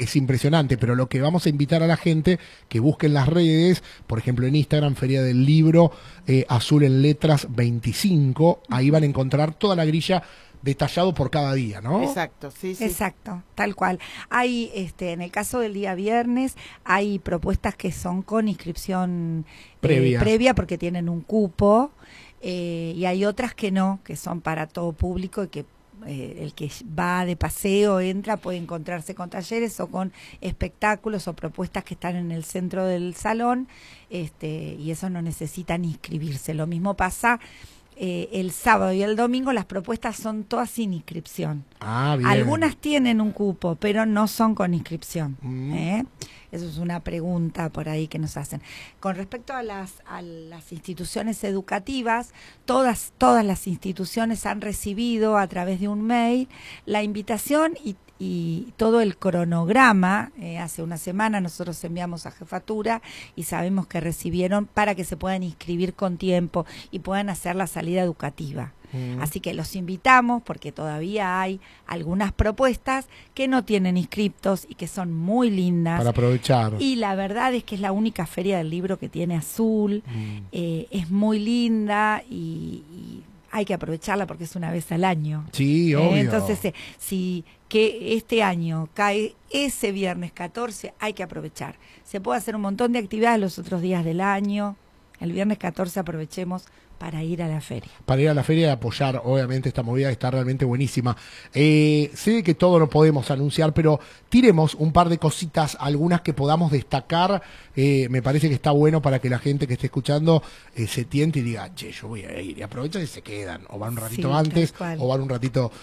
es impresionante, pero lo que vamos a invitar a la gente que busquen las redes, por ejemplo en Instagram, Feria del Libro, Azul en Letras 25, ahí van a encontrar toda la grilla detallado por cada día, ¿no? Exacto, sí, sí. Exacto, tal cual. Hay, en el caso del día viernes, hay propuestas que son con inscripción previa porque tienen un cupo, y hay otras que no, que son para todo público y que el que va de paseo entra, puede encontrarse con talleres o con espectáculos o propuestas que están en el centro del salón, y eso no necesitan inscribirse. Lo mismo pasa el sábado y el domingo, las propuestas son todas sin inscripción. Ah, bien. Algunas tienen un cupo, pero no son con inscripción. Eso es una pregunta por ahí que nos hacen. Con respecto a las instituciones educativas, todas las instituciones han recibido a través de un mail la invitación y todo el cronograma. Hace una semana nosotros enviamos a Jefatura y sabemos que recibieron para que se puedan inscribir con tiempo y puedan hacer la salida educativa. Así que los invitamos porque todavía hay algunas propuestas que no tienen inscriptos y que son muy lindas. Para aprovechar. Y la verdad es que es la única feria del libro que tiene Azul. Es muy linda y hay que aprovecharla porque es una vez al año. Sí, obvio. Entonces, si que este año cae ese viernes 14, hay que aprovechar. Se puede hacer un montón de actividades los otros días del año. El viernes 14 aprovechemos para ir a la feria. Para ir a la feria y apoyar, obviamente, esta movida que está realmente buenísima. Sé que todo lo podemos anunciar, pero tiremos un par de cositas, algunas que podamos destacar. Me parece que está bueno para que la gente que esté escuchando se tiente y diga, che, yo voy a ir, y aprovechan y se quedan, o van un ratito antes, o van un ratito,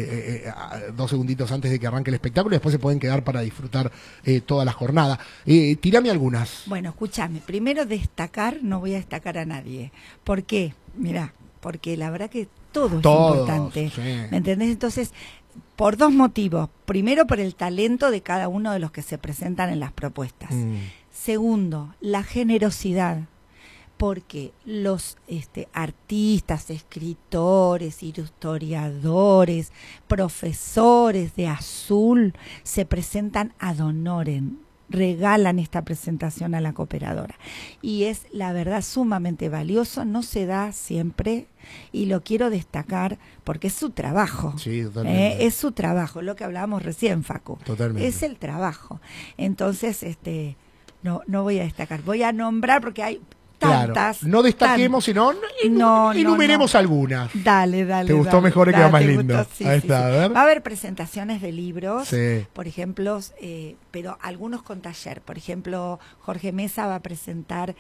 2 segunditos antes de que arranque el espectáculo, y después se pueden quedar para disfrutar toda la jornada. Tirame algunas. Bueno, escúchame, primero destacar, no voy a destacar a nadie. ¿Por qué? Mirá, porque la verdad que todo es importante, sí. ¿Me entendés? Entonces, por 2 motivos. Primero, por el talento de cada uno de los que se presentan en las propuestas. Segundo, la generosidad, porque los artistas, escritores, historiadores, profesores de Azul se presentan ad honorem, regalan esta presentación a la cooperadora y es la verdad sumamente valioso, no se da siempre y lo quiero destacar porque es su trabajo. Sí, totalmente. Es su trabajo, lo que hablábamos recién, Facu. Totalmente. Es el trabajo. Entonces, no voy a destacar, voy a nombrar porque hay tantas. Claro. No destaquemos, sino enumeremos algunas. Dale. ¿Te gustó mejor y queda más lindo? Gustó, sí, ahí está, a ver. Va a haber presentaciones de libros, Sí. por ejemplo, pero algunos con taller. Por ejemplo, Jorge Mesa va a presentar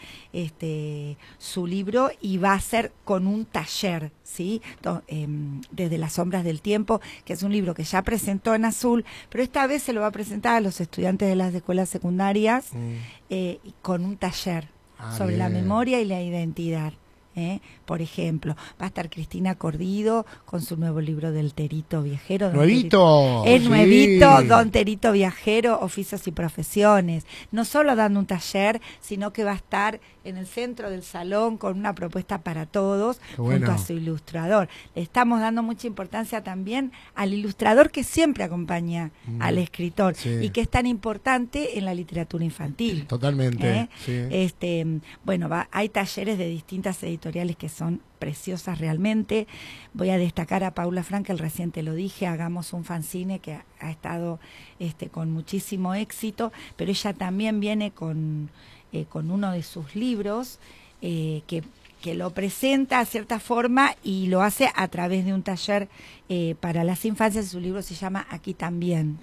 su libro y va a ser con un taller, ¿sí? Desde las sombras del tiempo, que es un libro que ya presentó en Azul, pero esta vez se lo va a presentar a los estudiantes de las escuelas secundarias con un taller sobre la memoria y la identidad. Por ejemplo, va a estar Cristina Cordido con su nuevo libro del Terito Viajero. ¡Nuevito! Es sí. nuevito, Don Terito Viajero, Oficios y Profesiones. No solo dando un taller, sino que va a estar en el centro del salón con una propuesta para todos, junto a su ilustrador. Le estamos dando mucha importancia también al ilustrador que siempre acompaña al escritor y que es tan importante en la literatura infantil. Totalmente. Sí. Bueno, hay talleres de distintas editoriales que son preciosas realmente. Voy a destacar a Paula Frankel, recién te lo dije, Hagamos un fanzine, que ha estado con muchísimo éxito, pero ella también viene con uno de sus libros que lo presenta a cierta forma y lo hace a través de un taller para las infancias. Su libro se llama Aquí también.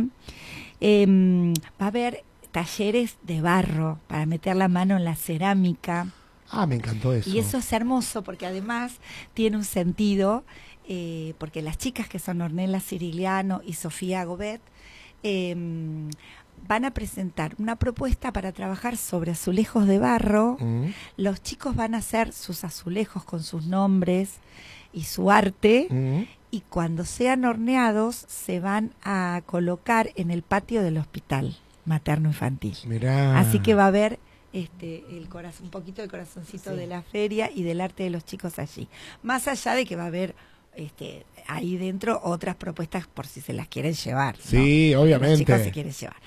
Va a haber talleres de barro para meter la mano en la cerámica. Ah, me encantó eso. Y eso es hermoso porque además tiene un sentido, porque las chicas que son Ornella Cirigliano y Sofía Gobet van a presentar una propuesta para trabajar sobre azulejos de barro. Los chicos van a hacer sus azulejos con sus nombres y su arte, y cuando sean horneados se van a colocar en el patio del hospital materno infantil. Mirá. Así que va a haber un poquito del corazoncito de la feria y del arte de los chicos allí. Más allá de que va a haber ahí dentro otras propuestas por si se las quieren llevar, ¿no? Sí, obviamente. Los chicos se quieren llevar.